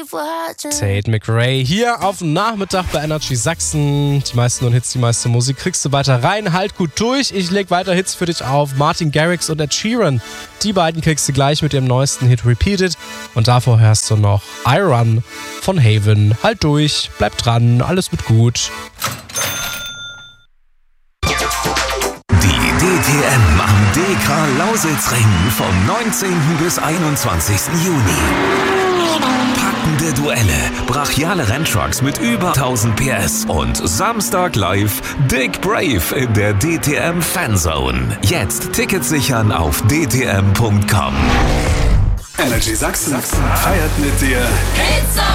Tate McRae hier auf dem Nachmittag bei Energy Sachsen. Die meisten neuen Hits, die meiste Musik kriegst du weiter rein. Halt gut durch. Ich leg weiter Hits für dich auf. Martin Garrix und Ed Sheeran. Die beiden kriegst du gleich mit dem neuesten Hit Repeated. Und davor hörst du noch I Run von Haven. Halt durch, bleib dran, alles wird gut. Die DTM am DK Lausitzring vom 19. bis 21. Juni. Packende Duelle, brachiale Renntrucks mit über 1000 PS und Samstag live Dick Brave in der DTM Fanzone. Jetzt Tickets sichern auf dtm.com. Energy Sachsen feiert mit dir